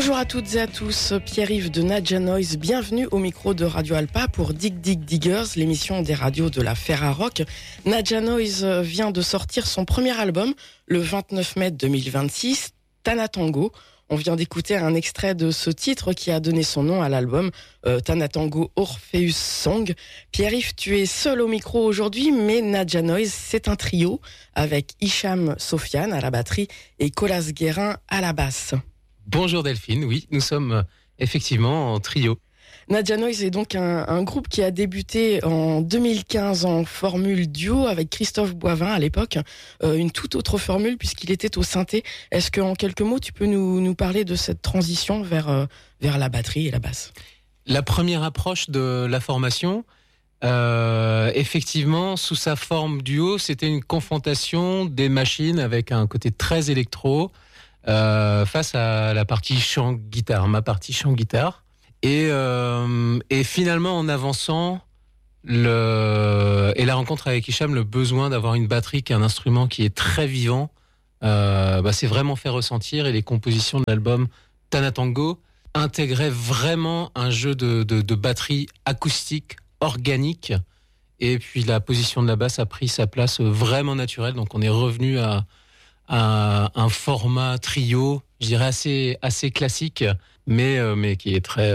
Bonjour à toutes et à tous, Pierre-Yves de Nadja Noise, bienvenue au micro de Radio Alpa pour Dig Dig Diggers, l'émission des radios de la Ferrarock. Nadja Noise vient de sortir son premier album le 29 mai 2026, Tanatango. On vient d'écouter un extrait de ce titre qui a donné son nom à l'album, Tanatango Orpheus Song. Pierre-Yves, tu es seul au micro aujourd'hui, mais Nadja Noise, c'est un trio avec Hicham Sofiane à la batterie et Colas Guérin à la basse. Bonjour Delphine, oui, nous sommes effectivement en trio. Nadja Noise est donc un groupe qui a débuté en 2015 en formule duo avec Christophe Boivin à l'époque, une toute autre formule puisqu'il était au synthé. Est-ce qu'en quelques mots tu peux nous parler de cette transition vers la batterie et la basse ? La première approche de la formation, effectivement, sous sa forme duo, c'était une confrontation des machines avec un côté très électro face à la partie chant-guitare, ma partie chant-guitare. Et finalement, en avançant, et la rencontre avec Hicham, le besoin d'avoir une batterie qui est un instrument qui est très vivant, c'est vraiment fait ressentir. Et les compositions de l'album Tanatango intégraient vraiment un jeu de batterie acoustique, organique. Et puis la position de la basse a pris sa place vraiment naturelle. Donc on est revenu à un format trio, je dirais assez classique, mais qui est très,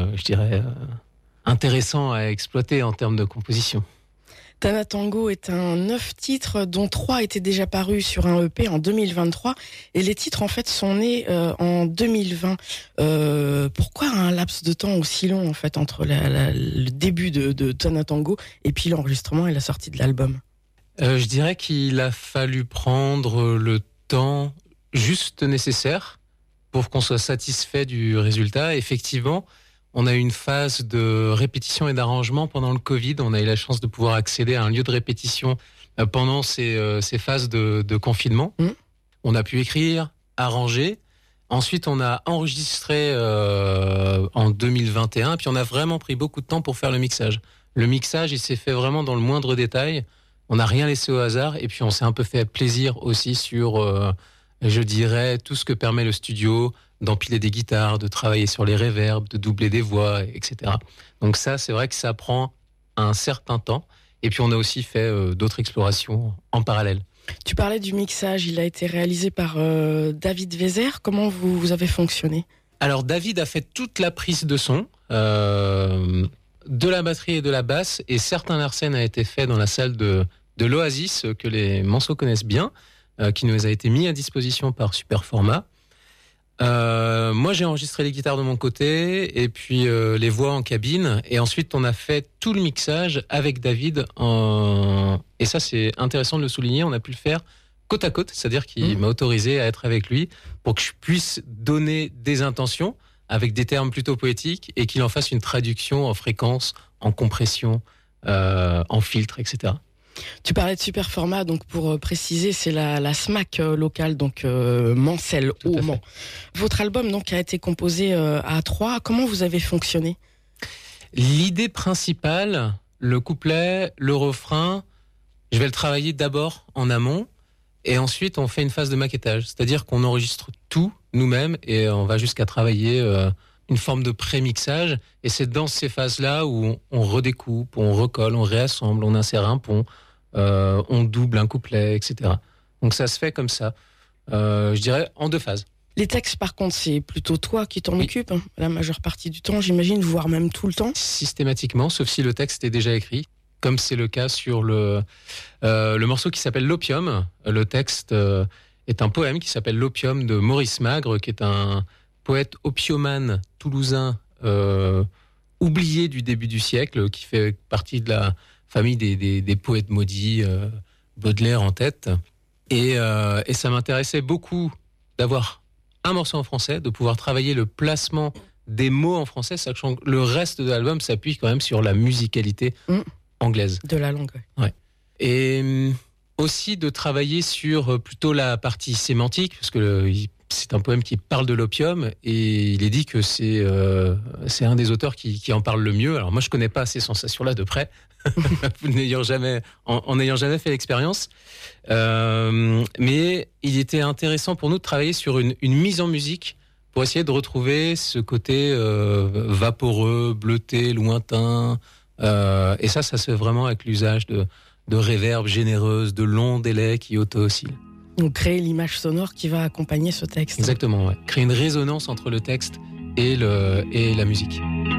intéressant à exploiter en termes de composition. Tanatango est un 9 titres dont 3 étaient déjà parus sur un EP en 2023 et les titres en fait sont nés en 2020. Pourquoi un laps de temps aussi long en fait entre le début de Tanatango et puis l'enregistrement et la sortie de l'album ? Je dirais qu'il a fallu prendre le temps juste nécessaire pour qu'on soit satisfait du résultat. Effectivement, on a eu une phase de répétition et d'arrangement pendant le Covid. On a eu la chance de pouvoir accéder à un lieu de répétition pendant ces phases de confinement. On a pu écrire, arranger. Ensuite, on a enregistré en 2021. Puis on a vraiment pris beaucoup de temps pour faire le mixage. Le mixage, il s'est fait vraiment dans le moindre détail. On n'a rien laissé au hasard. Et puis on s'est un peu fait plaisir aussi sur, je dirais, tout ce que permet le studio, d'empiler des guitares, de travailler sur les reverbs, de doubler des voix, etc. Donc ça, c'est vrai que ça prend un certain temps. Et puis on a aussi fait d'autres explorations en parallèle. Tu parlais du mixage, il a été réalisé par David Vézère. Comment vous avez fonctionné ? Alors David a fait toute la prise de son, de la batterie et de la basse, et certain Larsen a été fait dans la salle de l'Oasis, que les Manceaux connaissent bien, qui nous a été mis à disposition par Superformat. Moi, j'ai enregistré les guitares de mon côté et puis les voix en cabine. Et ensuite, on a fait tout le mixage avec David. Et ça, c'est intéressant de le souligner. On a pu le faire côte à côte, c'est-à-dire qu'il m'a autorisé à être avec lui pour que je puisse donner des intentions avec des termes plutôt poétiques et qu'il en fasse une traduction en fréquence, en compression, en filtre, etc. Tu parlais de Superformat, donc pour préciser, c'est la SMAC locale, donc Mancel au Mans. Votre album donc a été composé à 3. Comment vous avez fonctionné ? L'idée principale, le couplet, le refrain, je vais le travailler d'abord en amont et ensuite on fait une phase de maquettage. C'est-à-dire qu'on enregistre tout nous-mêmes et on va jusqu'à travailler une forme de pré-mixage. Et c'est dans ces phases-là où on redécoupe, on recolle, on réassemble, on insère un pont. On double un couplet, etc. Donc ça se fait comme ça, je dirais en 2 phases. Les textes, par contre, c'est plutôt toi qui t'en occupes, hein, la majeure partie du temps, j'imagine, voire même tout le temps. Systématiquement, sauf si le texte est déjà écrit, comme c'est le cas sur le morceau qui s'appelle L'Opium. Le texte est un poème qui s'appelle L'Opium de Maurice Magre, qui est un poète opiomane toulousain oublié du début du siècle, qui fait partie de la famille des poètes maudits, Baudelaire en tête. Et ça m'intéressait beaucoup d'avoir un morceau en français, de pouvoir travailler le placement des mots en français, sachant que le reste de l'album s'appuie quand même sur la musicalité anglaise. De la langue, ouais. Et aussi de travailler sur plutôt la partie sémantique, parce que c'est un poème qui parle de l'opium, et il est dit que c'est un des auteurs qui en parle le mieux. Alors moi, je connais pas ces sensations-là de près, en n'ayant jamais fait l'expérience. Mais il était intéressant pour nous de travailler sur une mise en musique pour essayer de retrouver ce côté vaporeux, bleuté, lointain. Et ça se fait vraiment avec l'usage de réverb généreuse, de longs délais qui auto-oscillent. Donc créer l'image sonore qui va accompagner ce texte. Exactement, ouais. Créer une résonance entre le texte et la musique.